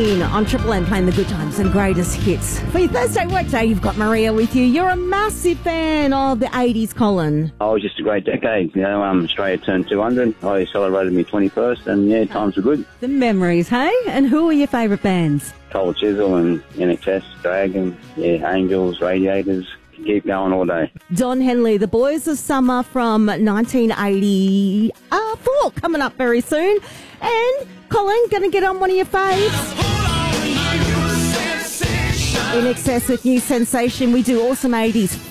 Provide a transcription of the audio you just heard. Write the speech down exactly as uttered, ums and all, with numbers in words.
Green on Triple M playing the good times and greatest hits. For your Thursday workday, you've got Maria with you. You're a massive fan of the eighties, Colin. Oh, it was just a great decade. You know, um, Australia turned two hundred. I celebrated my twenty-first, and yeah, times were good. The memories, hey? And who are your favourite bands? Cold Chisel and N X S, Dragon, yeah, Angels, Radiators. Keep going all day. Don Henley, the Boys of Summer from nineteen eighty-four, coming up very soon. And Colin, going to get on one of your faves. In Excess with New Sensation, we do awesome eighties.